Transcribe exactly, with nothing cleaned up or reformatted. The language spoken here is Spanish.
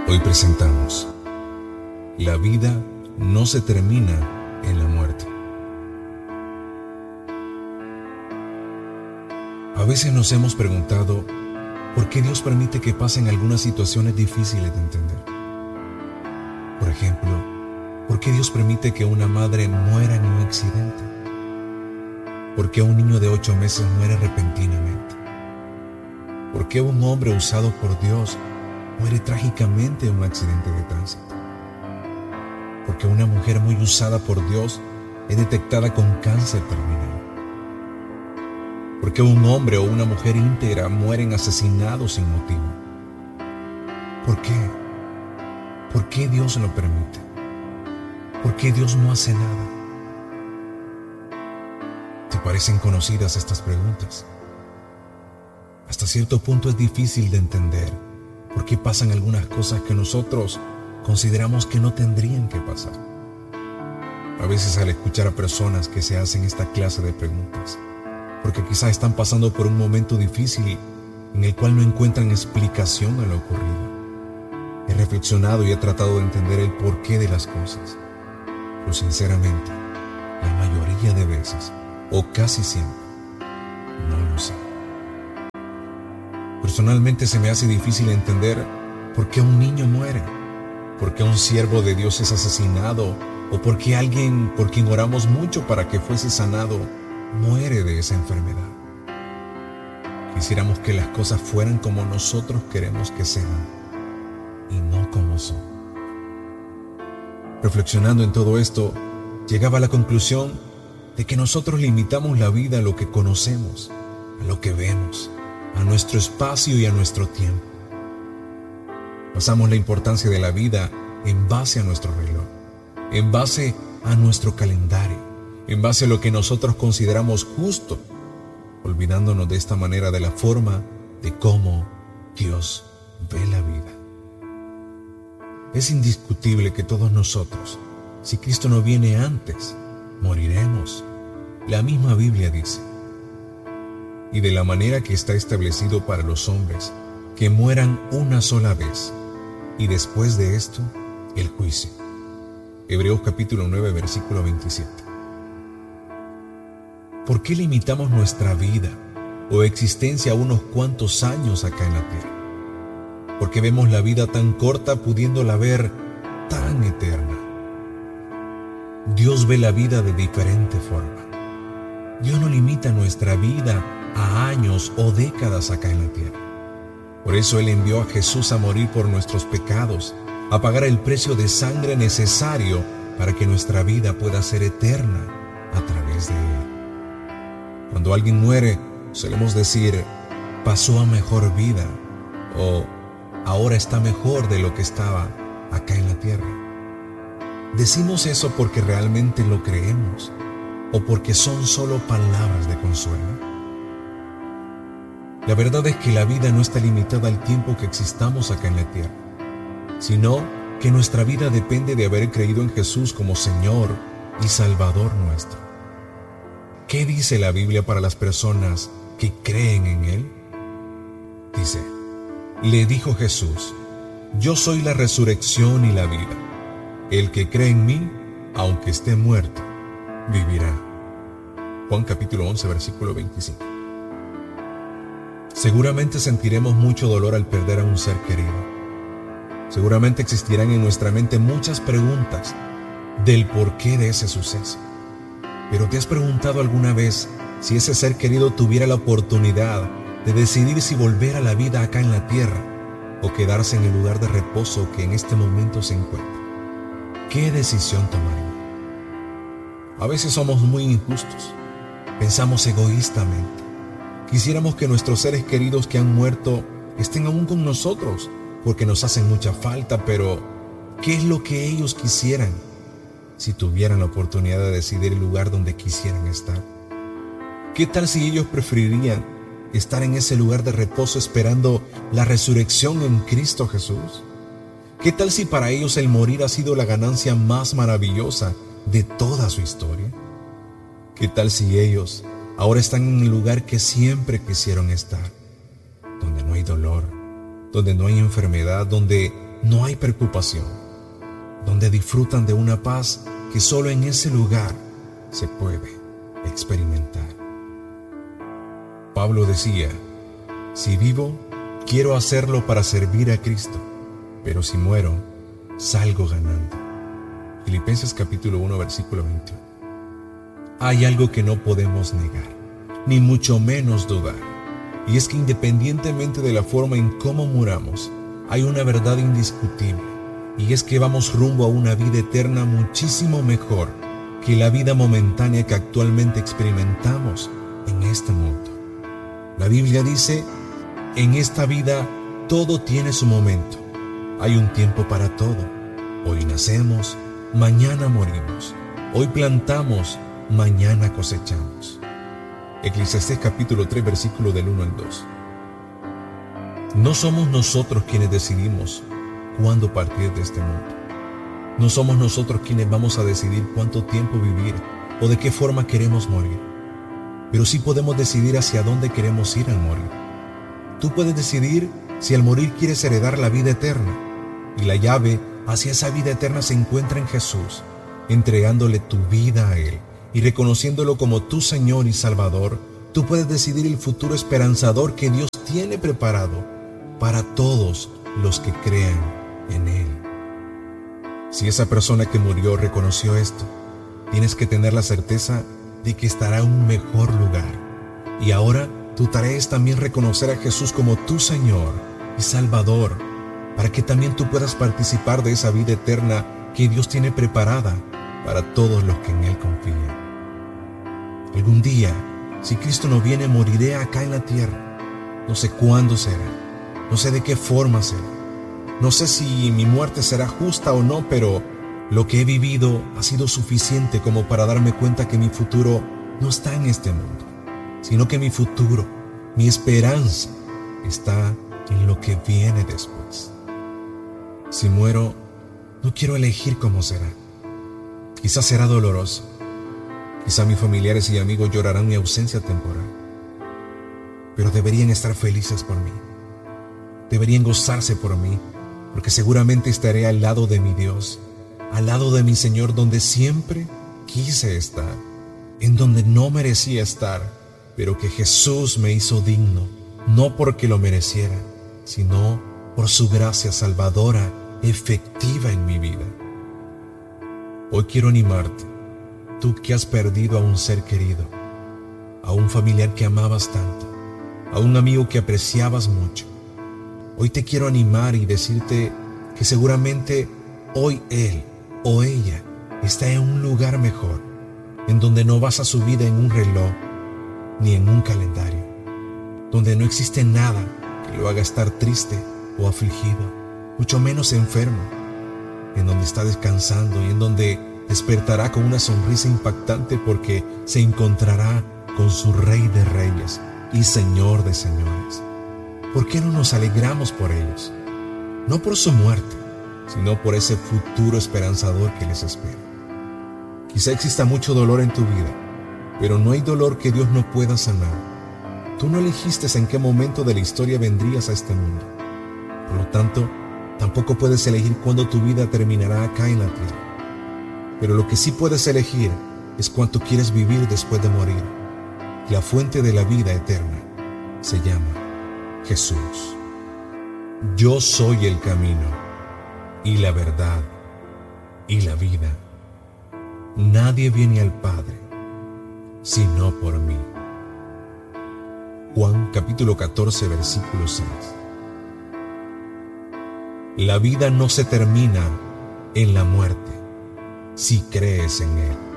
Hoy presentamos: la vida no se termina en la muerte. A veces nos hemos preguntado por qué Dios permite que pasen algunas situaciones difíciles de entender. Por ejemplo, ¿por qué Dios permite que una madre muera en un accidente? ¿Por qué un niño de ocho meses muere repentinamente? ¿Por qué un hombre usado por Dios muere trágicamente en un accidente de tránsito? ¿Por qué una mujer muy usada por Dios es detectada con cáncer terminal? ¿Por qué un hombre o una mujer íntegra mueren asesinados sin motivo? ¿Por qué? ¿Por qué Dios lo permite? ¿Por qué Dios no hace nada? ¿Te parecen conocidas estas preguntas? Hasta cierto punto es difícil de entender por qué pasan algunas cosas que nosotros consideramos que no tendrían que pasar. A veces al escuchar a personas que se hacen esta clase de preguntas, porque quizás están pasando por un momento difícil en el cual no encuentran explicación a lo ocurrido, he reflexionado y he tratado de entender el porqué de las cosas, pero sinceramente, la mayoría de veces, o casi siempre, no lo sé. Personalmente se me hace difícil entender por qué un niño muere, por qué un siervo de Dios es asesinado, o por qué alguien por quien oramos mucho para que fuese sanado muere de esa enfermedad. Quisiéramos que las cosas fueran como nosotros queremos que sean y no como son. Reflexionando en todo esto, llegaba a la conclusión de que nosotros limitamos la vida a lo que conocemos, a lo que vemos, a nuestro espacio y a nuestro tiempo. Basamos la importancia de la vida en base a nuestro reloj, en base a nuestro calendario, en base a lo que nosotros consideramos justo, olvidándonos de esta manera de la forma de cómo Dios ve la vida. Es indiscutible que todos nosotros, si Cristo no viene antes, moriremos. La misma Biblia dice: y de la manera que está establecido para los hombres, que mueran una sola vez, y después de esto, el juicio. Hebreos capítulo nueve, versículo veintisiete. ¿Por qué limitamos nuestra vida o existencia a unos cuantos años acá en la tierra? ¿Por qué vemos la vida tan corta pudiéndola ver tan eterna? Dios ve la vida de diferente forma. Dios no limita nuestra vida a años o décadas acá en la tierra. Por eso Él envió a Jesús a morir por nuestros pecados, a pagar el precio de sangre necesario para que nuestra vida pueda ser eterna a través de Él. Cuando alguien muere, solemos decir: pasó a mejor vida, o ahora está mejor de lo que estaba acá en la tierra. Decimos eso porque realmente lo creemos, o porque son solo palabras de consuelo. La verdad es que la vida no está limitada al tiempo que existamos acá en la tierra, sino que nuestra vida depende de haber creído en Jesús como Señor y Salvador nuestro. ¿Qué dice la Biblia para las personas que creen en Él? Dice: le dijo Jesús: yo soy la resurrección y la vida. El que cree en mí, aunque esté muerto, vivirá. Juan capítulo once, versículo veinticinco. Seguramente sentiremos mucho dolor al perder a un ser querido. Seguramente existirán en nuestra mente muchas preguntas del porqué de ese suceso. Pero ¿te has preguntado alguna vez si ese ser querido tuviera la oportunidad de decidir si volver a la vida acá en la tierra o quedarse en el lugar de reposo que en este momento se encuentra? ¿Qué decisión tomaría? A veces somos muy injustos. Pensamos egoístamente. Quisiéramos que nuestros seres queridos que han muerto estén aún con nosotros porque nos hacen mucha falta, pero ¿qué es lo que ellos quisieran si tuvieran la oportunidad de decidir el lugar donde quisieran estar? ¿Qué tal si ellos preferirían estar en ese lugar de reposo esperando la resurrección en Cristo Jesús? ¿Qué tal si para ellos el morir ha sido la ganancia más maravillosa de toda su historia? ¿Qué tal si ellos ahora están en el lugar que siempre quisieron estar, donde no hay dolor, donde no hay enfermedad, donde no hay preocupación, donde disfrutan de una paz que solo en ese lugar se puede experimentar. Pablo decía: si vivo, quiero hacerlo para servir a Cristo, pero si muero, salgo ganando. Filipenses capítulo uno, versículo veintiuno. Hay algo que no podemos negar, ni mucho menos dudar, y es que independientemente de la forma en cómo muramos, hay una verdad indiscutible, y es que vamos rumbo a una vida eterna muchísimo mejor que la vida momentánea que actualmente experimentamos en este mundo. La Biblia dice: en esta vida todo tiene su momento. Hay un tiempo para todo. Hoy nacemos, mañana morimos. Hoy plantamos, mañana cosechamos. Eclesiastés capítulo tres, versículo del uno al dos. No somos nosotros quienes decidimos cuándo partir de este mundo. No somos nosotros quienes vamos a decidir cuánto tiempo vivir o de qué forma queremos morir. Pero sí podemos decidir hacia dónde queremos ir al morir. Tú puedes decidir si al morir quieres heredar la vida eterna, y la llave hacia esa vida eterna se encuentra en Jesús, entregándole tu vida a Él y reconociéndolo como tu Señor y Salvador. Tú puedes decidir el futuro esperanzador que Dios tiene preparado para todos los que crean en Él. Si esa persona que murió reconoció esto, tienes que tener la certeza de que estará en un mejor lugar. Y ahora tu tarea es también reconocer a Jesús como tu Señor y Salvador, para que también tú puedas participar de esa vida eterna que Dios tiene preparada para todos los que en Él confían. Algún día, si Cristo no viene, moriré acá en la tierra. No sé cuándo será, no sé de qué forma será, no sé si mi muerte será justa o no, pero lo que he vivido ha sido suficiente como para darme cuenta que mi futuro no está en este mundo, sino que mi futuro, mi esperanza, está en lo que viene después. Si muero, no quiero elegir cómo será. Quizás será doloroso. Quizás mis familiares y amigos llorarán mi ausencia temporal. Pero deberían estar felices por mí. Deberían gozarse por mí, porque seguramente estaré al lado de mi Dios, al lado de mi Señor, donde siempre quise estar, en donde no merecía estar, pero que Jesús me hizo digno, no porque lo mereciera, sino por su gracia salvadora efectiva en mi vida. Hoy quiero animarte, tú que has perdido a un ser querido, a un familiar que amabas tanto, a un amigo que apreciabas mucho. Hoy te quiero animar y decirte que seguramente hoy él o ella está en un lugar mejor, en donde no basa su vida en un reloj ni en un calendario, donde no existe nada que lo haga estar triste o afligido, mucho menos enfermo, en donde está descansando y en donde despertará con una sonrisa impactante porque se encontrará con su Rey de Reyes y Señor de Señores. ¿Por qué no nos alegramos por ellos? No por su muerte, sino por ese futuro esperanzador que les espera. Quizá exista mucho dolor en tu vida, pero no hay dolor que Dios no pueda sanar. Tú no elegiste en qué momento de la historia vendrías a este mundo. Por lo tanto, tampoco puedes elegir cuándo tu vida terminará acá en la tierra. Pero lo que sí puedes elegir es cuánto quieres vivir después de morir. La fuente de la vida eterna se llama Jesús. Yo soy el camino y la verdad y la vida. Nadie viene al Padre sino por mí. Juan capítulo catorce, versículo seis. La vida no se termina en la muerte si crees en Él.